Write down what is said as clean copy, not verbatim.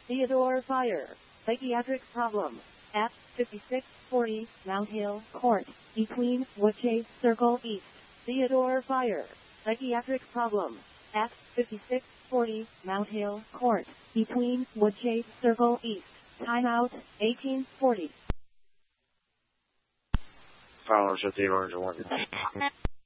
Theodore Fire. Psychiatric problem. At 5640 Mount Hill Court, between Woodchase Circle East. Theodore Fire. Psychiatric problem. At 5640 Mount Hill Court, between Woodchase Circle East. Timeout, 1840. Fowler 是第一轮中国。